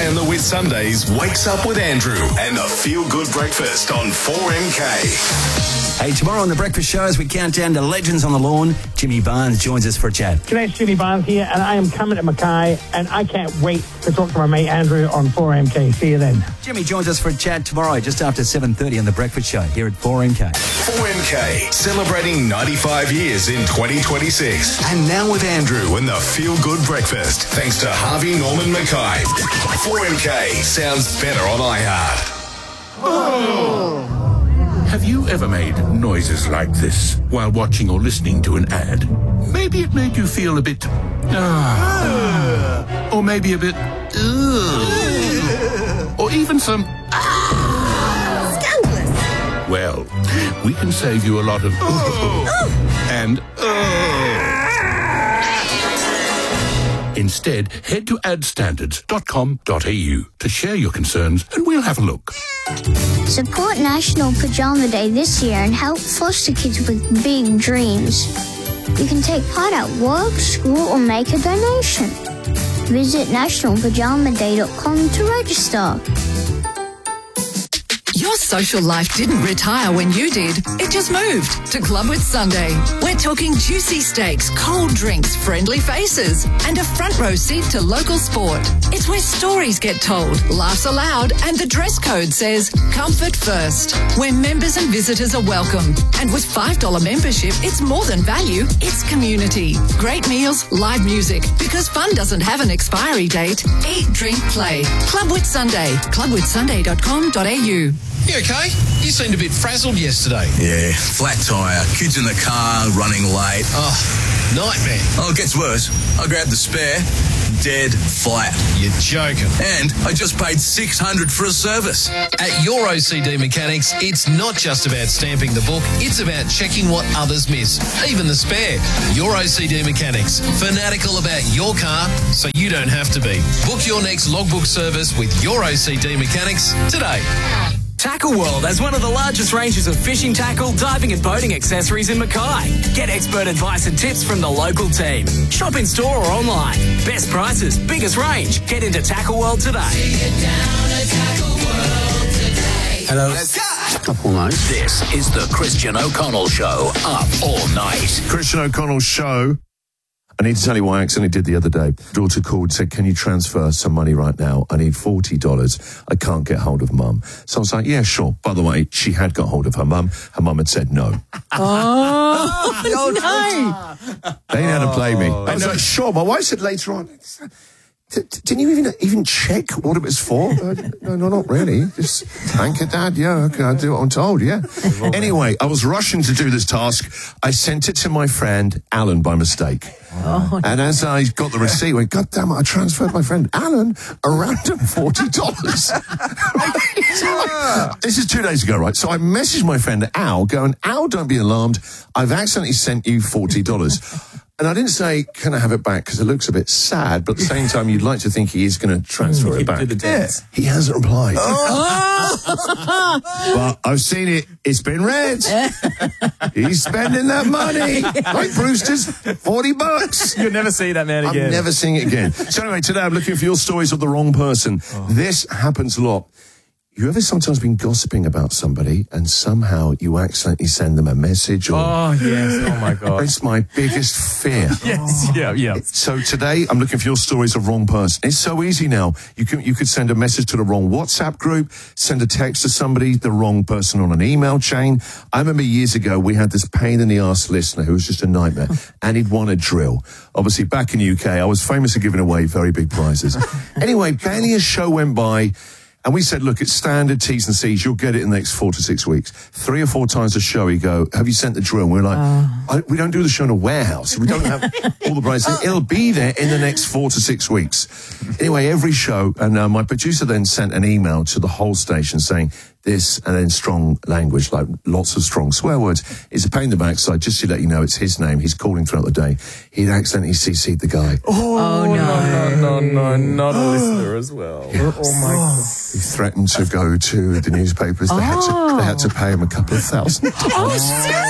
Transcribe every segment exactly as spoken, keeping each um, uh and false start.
Mackay and the Whitsundays wakes up with Andrew and the Feel Good Breakfast on four M K. Hey, tomorrow on The Breakfast Show, as we count down to Legends on the Lawn, Jimmy Barnes joins us for a chat. G'day, it's Jimmy Barnes here, and I am coming to Mackay, and I can't wait to talk to my mate Andrew on four M K. See you then. Jimmy joins us for a chat tomorrow, just after seven thirty on The Breakfast Show, here at four M K. four M K, celebrating ninety-five years in twenty twenty-six. And now with Andrew and the Feel Good Breakfast, thanks to Harvey Norman Mackay. four M K sounds better on iHeart. Oh. Have you ever made noises like this while watching or listening to an ad? Maybe it made you feel a bit... Uh, or maybe a bit... Uh, or even some... Uh, Scandalous. Well, we can save you a lot of... Uh, and... Uh, Instead, head to ad standards dot com dot a u to share your concerns and we'll have a look. Support National Pajama Day this year and help foster kids with big dreams. You can take part at work, school, or make a donation. Visit national pajama day dot com to register. Your social life didn't retire when you did. It just moved to Club with Sunday. We're talking juicy steaks, cold drinks, friendly faces, and a front row seat to local sport. It's where stories get told, laughs aloud, and the dress code says comfort first, where members and visitors are welcome. And with five dollars membership, it's more than value, it's community. Great meals, live music, because fun doesn't have an expiry date. Eat, drink, play. Club with Sunday. club with sunday dot com dot a u. You okay? You seemed a bit frazzled yesterday. Yeah, flat tyre, kids in the car, running late. Oh, nightmare. Oh, it gets worse. I grabbed the spare, dead flat. You're joking. And I just paid six hundred dollars for a service. At your O C D Mechanics, it's not just about stamping the book, it's about checking what others miss, even the spare. Your O C D Mechanics, fanatical about your car so you don't have to be. Book your next logbook service with your O C D Mechanics today. Tackle World has one of the largest ranges of fishing tackle, diving and boating accessories in Mackay. Get expert advice and tips from the local team. Shop in store or online. Best prices, biggest range. Get into Tackle World today. Hello. Up all night. This is the Christian O'Connell Show. Up all night. Christian O'Connell Show. I need to tell you what I accidentally did the other day. Daughter called, said, can you transfer some money right now? I need forty dollars. I can't get hold of mum. So I was like, yeah, sure. By the way, she had got hold of her mum. Her mum had said no. Oh, no. They didn't know how to play me. I was like, sure. My wife said later on, didn't you even even check what it was for? Uh, no, no, not really. Just thank your dad. Yeah, okay, I'll do what I'm told, yeah. Anyway, I was rushing to do this task. I sent it to my friend Alan by mistake. Oh, and as I got the receipt, I went, God damn it, I transferred my friend Alan a random forty dollars. Right? This is two days ago, right? So I messaged my friend Al, going, Al, don't be alarmed. I've accidentally sent you forty dollars. And I didn't say, can I have it back? Because it looks a bit sad, but at the same time, you'd like to think he is going to transfer it back. Yeah. He hasn't replied. Oh. But I've seen it. It's been read. He's spending that money. Like Brewster's forty bucks. You'll never see that man again. I'm never seeing it again. So anyway, today I'm looking for your stories of the wrong person. Oh. This happens a lot. You ever sometimes been gossiping about somebody and somehow you accidentally send them a message? Or, oh, yes. Oh, my God. It's my biggest fear. Yes. Yeah, yeah. So today I'm looking for your stories of wrong person. It's so easy now. You can you could send a message to the wrong WhatsApp group, send a text to somebody, the wrong person on an email chain. I remember years ago we had this pain in the arse listener who was just a nightmare and he'd won a drill. Obviously back in the U K I was famous for giving away very big prizes. Anyway, barely a show went by. And we said, look, it's standard T's and C's. You'll get it in the next four to six weeks. Three or four times a show, you go, have you sent the drill? And we're like, oh. I, we don't do the show in a warehouse. We don't have all the prizes. It'll be there in the next four to six weeks. Anyway, every show. And uh, my producer then sent an email to the whole station saying this, and then strong language, like lots of strong swear words. It's a pain in the backside. Just to let you know, it's his name. He's calling throughout the day. He'd accidentally C C'd the guy. Oh, oh no. no, no, no, not a listener as well. Yeah. Oh, my God. He threatened to go to the newspapers. They, oh. had to, they had to pay him a couple of thousand dollars. Oh, seriously?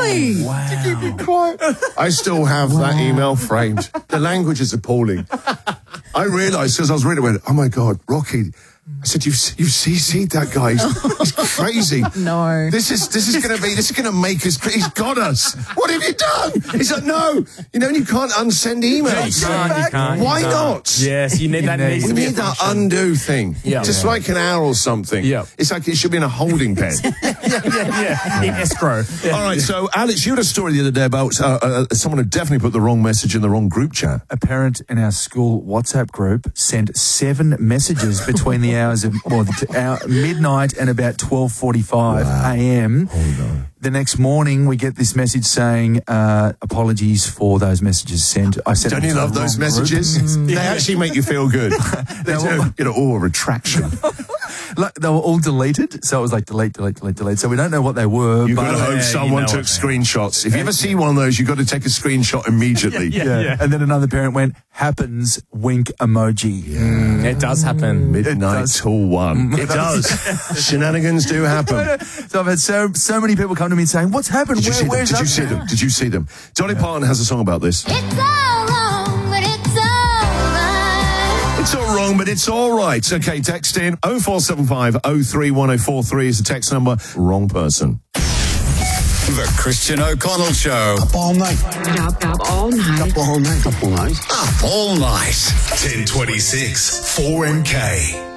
Really? Wow. To keep it quiet. I still have wow. that email framed. The language is appalling. I realised as I was reading it, oh my God, Rocky. I said, you've, you've C C'd that guy. He's, he's crazy. No. This is this is going to be, this is going to make us, he's got us. What have you done? He's like, no. You know, you can't unsend emails. You can't, you can't, Why you can't. not? Yes, you need that. We Needs to be need that undo thing. Yeah. Just yeah. like an hour or something. Yeah. It's like it should be in a holding pen. yeah, yeah, yeah. In escrow. Yeah. All right, so Alex, you had a story the other day about uh, uh, someone had definitely put the wrong message in the wrong group chat. A parent in our school WhatsApp group sent seven messages between the hours of, well, the Our midnight and about twelve forty-five wow. a m Hold on. The next morning, we get this message saying, uh, apologies for those messages sent. I sent Don't you love those messages? Mm, they yeah. actually make you feel good. They do. You know, oh, a retraction. Like, they were all deleted, so it was like delete, delete, delete, delete. So we don't know what they were. You've but got to hope yeah, someone you know took screenshots. If you ever see one of those, you've got to take a screenshot immediately. yeah, yeah, yeah. And then another parent went, happens, wink emoji. Yeah. Mm, it does happen. Midnight till one. It does. Shenanigans do happen. So I've had so so many people come to me saying, what's happened? Did you, Where, see, them? Did you see them? Did you see them? Dolly yeah. Parton has a song about this. It's all wrong, but it's all right. It's all wrong, but it's all right. Okay, text in oh four seven five oh three one oh four three is the text number. Wrong person. The Christian O'Connell Show. Up all night. Up, up all night. Up all night. Up all night. Up all night. ten twenty-six, four M K.